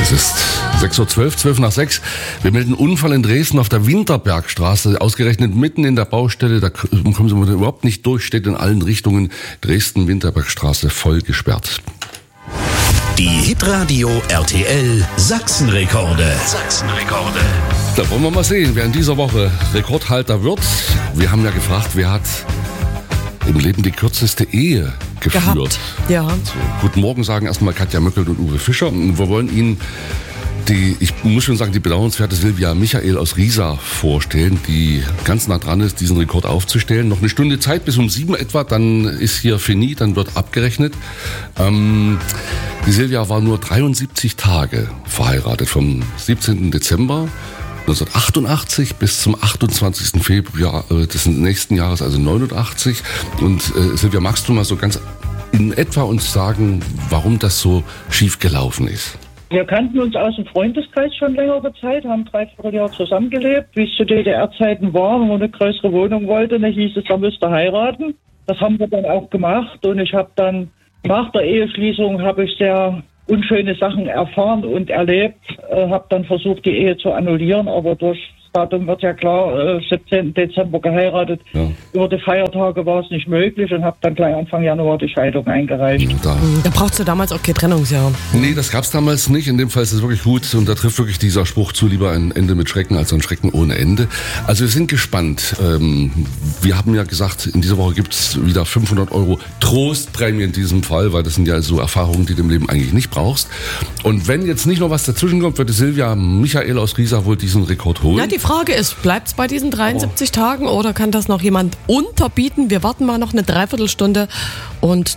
Es ist 6.12 Uhr, 12 nach 6. Wir melden Unfall in Dresden auf der Winterbergstraße, ausgerechnet mitten in der Baustelle. Da kommen Sie überhaupt nicht durch, steht in allen Richtungen. Dresden-Winterbergstraße voll gesperrt. Die Hitradio RTL Sachsenrekorde. Sachsenrekorde. Da wollen wir mal sehen, wer in dieser Woche Rekordhalter wird. Wir haben ja gefragt, wer hat im Leben die kürzeste Ehe geführt. Ja. So, guten Morgen sagen erstmal Katja Möckel und Uwe Fischer. Und wir wollen Ihnen ich muss schon sagen, die bedauernswerte Silvia Michael aus Riesa vorstellen, die ganz nah dran ist, diesen Rekord aufzustellen. Noch eine Stunde Zeit, bis um 7 etwa, dann ist hier fini, dann wird abgerechnet. Die Silvia war nur 73 Tage verheiratet, vom 17. Dezember 1988 bis zum 28. Februar des nächsten Jahres, also 89. Und Silvia, magst du mal so ganz in etwa uns sagen, warum das so schief gelaufen ist? Wir kannten uns aus dem Freundeskreis schon längere Zeit, haben 3/4 Jahr zusammengelebt. Wie es zu DDR-Zeiten war, wenn man eine größere Wohnung wollte, dann hieß es, er müsste heiraten. Das haben wir dann auch gemacht und ich habe dann nach der Eheschließung sehr unschöne Sachen erfahren und erlebt. Habe dann versucht, die Ehe zu annullieren, aber durch Datum wird ja klar, 17. Dezember geheiratet. Ja. Über die Feiertage war es nicht möglich und habe dann gleich Anfang Januar die Scheidung eingereicht. Da brauchst du damals auch kein Trennungsjahr. Nee, das gab's damals nicht. In dem Fall ist es wirklich gut und da trifft wirklich dieser Spruch zu, lieber ein Ende mit Schrecken als ein Schrecken ohne Ende. Also wir sind gespannt. Wir haben ja gesagt, in dieser Woche gibt's wieder 500 € Trostprämie in diesem Fall, weil das sind ja so Erfahrungen, die du im Leben eigentlich nicht brauchst. Und wenn jetzt nicht noch was dazwischen kommt, wird die Silvia Michael aus Riesa wohl diesen Rekord holen. Na, die Frage ist, bleibt es bei diesen 73 Tagen oder kann das noch jemand unterbieten? Wir warten mal noch eine Dreiviertelstunde und